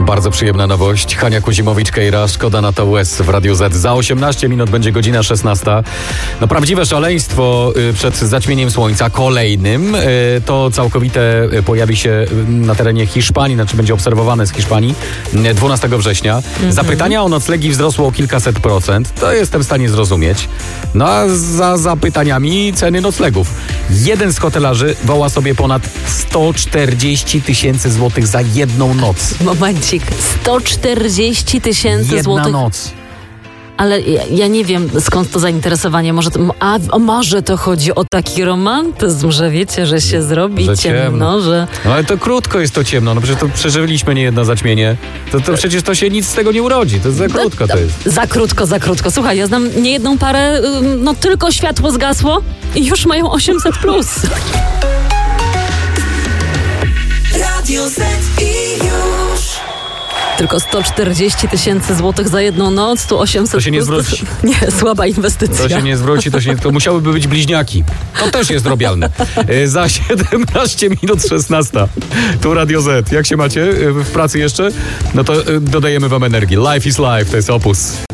Bardzo przyjemna nowość. Hania Kuzimowicz-Kejra, Szkoda na to łez w Radiu Z. Za 18 minut będzie godzina 16. No prawdziwe szaleństwo przed zaćmieniem słońca kolejnym. To całkowite pojawi się na terenie Hiszpanii, znaczy będzie obserwowane z Hiszpanii 12 września. Zapytania o noclegi wzrosło o kilkaset procent. To jestem w stanie zrozumieć. No a za zapytaniami ceny noclegów. Jeden z hotelarzy woła sobie ponad 140 000 złotych za jedną noc. Momencik, 140 000 złotych. Jedna noc. Ale ja nie wiem, skąd to zainteresowanie. Może to chodzi o taki romantyzm, że wiecie, że się zrobi ciemno, że... No ale to krótko jest to ciemno, no przecież to przeżyliśmy niejedno zaćmienie. To przecież to się nic z tego nie urodzi, to za krótko to jest. Za krótko. Słuchaj, ja znam niejedną parę, no tylko światło zgasło i już mają 800+. Radio Z i już. Tylko 140 000 złotych za jedną noc, tu 800+. To się nie zwróci. Nie, słaba inwestycja. To się nie zwróci, to musiałyby być bliźniaki. To też jest robialne. Za 17 minut 16. Tu Radio Z. Jak się macie w pracy jeszcze? No to dodajemy wam energii. Life is life, to jest Opus.